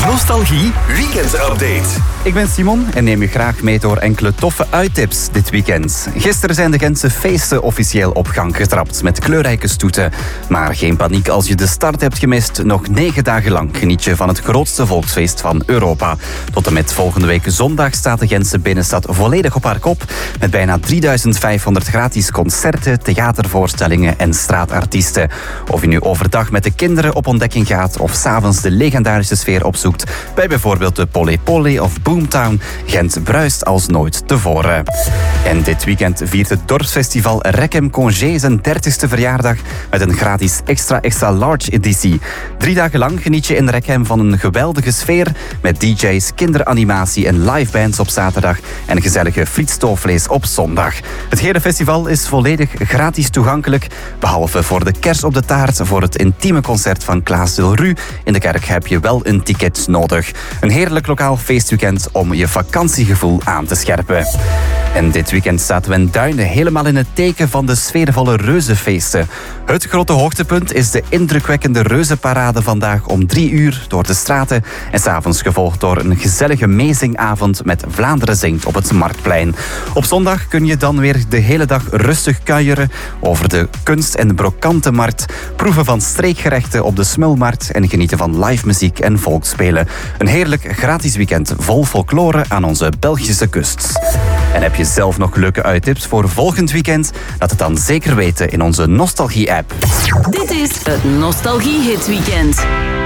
Nostalgie Weekend Update. Ik ben Simon en neem je graag mee door enkele toffe uittips dit weekend. Gisteren zijn de Gentse feesten officieel op gang getrapt met kleurrijke stoeten. Maar geen paniek als je de start hebt gemist. Nog 9 dagen lang geniet je van het grootste volksfeest van Europa. Tot en met volgende week zondag staat de Gentse binnenstad volledig op haar kop. Met bijna 3500 gratis concerten, theatervoorstellingen en straatartiesten. Of je nu overdag met de kinderen op ontdekking gaat of 's avonds de legendarische sfeer opzoekt bij bijvoorbeeld de Polé Polé of Boomtown, Gent bruist als nooit tevoren. En dit weekend viert het dorpsfestival Requiem Congé zijn 30ste verjaardag met een gratis extra large editie. 3 dagen lang geniet je in Requiem van een geweldige sfeer met DJ's, kinderanimatie en livebands op zaterdag en gezellige frietstoofvlees op zondag. Het hele festival is volledig gratis toegankelijk, behalve voor de kers op de taart. Voor het intieme concert van Klaas Delru in de kerk heb je wel een ticket nodig. Een heerlijk lokaal feestweekend om je vakantiegevoel aan te scherpen. En dit weekend zaten we in Duinen helemaal in het teken van de sfeervolle reuzenfeesten. Het grote hoogtepunt is de indrukwekkende reuzenparade vandaag om 3 uur door de straten en 's avonds gevolgd door een gezellige meezingavond met Vlaanderen zingt op het Marktplein. Op zondag kun je dan weer de hele dag rustig kuieren over de kunst- en brokantenmarkt, proeven van streekgerechten op de Smulmarkt en genieten van live muziek en volksspelen. Een heerlijk gratis weekend vol folklore aan onze Belgische kust. En heb je zelf nog leuke uittips voor volgend weekend? Laat het dan zeker weten in onze Nostalgie-app. Dit is het Nostalgie Hit Weekend.